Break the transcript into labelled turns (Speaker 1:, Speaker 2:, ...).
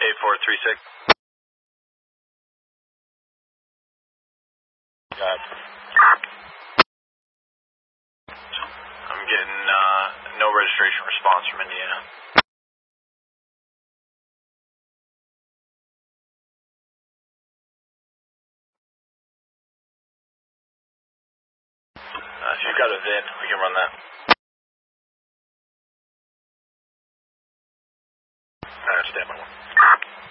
Speaker 1: 8436. Got it. I'm getting no registration response from Indiana. If you've got a VIN, we can run that.